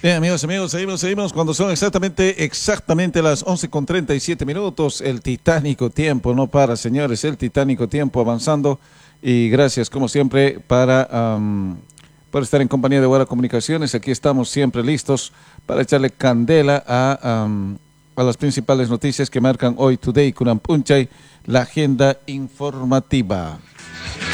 Bien, amigos, seguimos cuando son exactamente las 11:37 minutos. El titánico tiempo no para, señores, el titánico tiempo avanzando. Y gracias, como siempre, por estar en compañía de Guara Comunicaciones. Aquí estamos siempre listos para echarle candela a las principales noticias que marcan hoy Today Kunan Punchay, la agenda informativa.